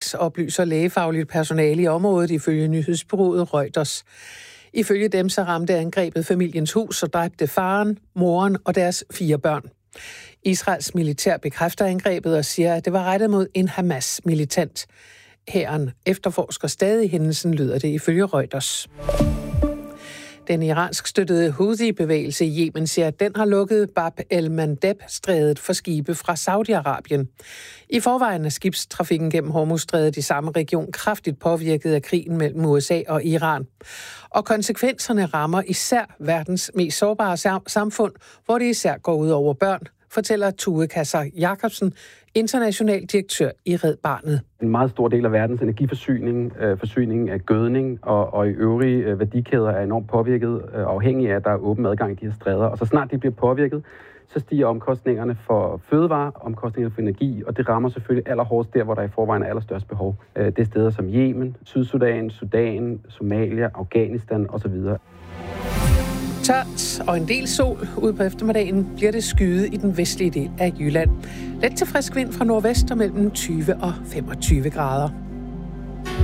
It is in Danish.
træt, oplyser lægefagligt personale i området ifølge nyhedsbureauet Reuters. Ifølge dem så ramte angrebet familiens hus og dræbte faren, moren og deres 4 børn. Israels militær bekræfter angrebet og siger, at det var rettet mod en Hamas-militant. Hæren efterforsker stadig hændelsen, lyder det ifølge Reuters. Den iransk støttede Houthi-bevægelse i Yemen siger, at den har lukket Bab el-Mandeb-strædet for skibe fra Saudi-Arabien. I forvejen er skibstrafikken gennem Hormuzstrædet i samme region kraftigt påvirket af krigen mellem USA og Iran. Og konsekvenserne rammer især verdens mest sårbare samfund, hvor det især går ud over børn, fortæller Tue Kasser Jacobsen, international direktør i Red Barnet. En meget stor del af verdens energiforsyning, forsyningen af gødning og i øvrige værdikæder er enormt påvirket, afhængig af, at der er åben adgang i de her stræder. Og så snart de bliver påvirket, så stiger omkostningerne for fødevare, omkostningerne for energi, og det rammer selvfølgelig allerhårdest der, hvor der i forvejen er allerstørst behov. Det er steder som Yemen, Sydsudan, Sudan, Somalia, Afghanistan osv. Tørt og en del sol. Ude på eftermiddagen bliver det skyet i den vestlige del af Jylland. Let til frisk vind fra nordvest og mellem 20 og 25 grader.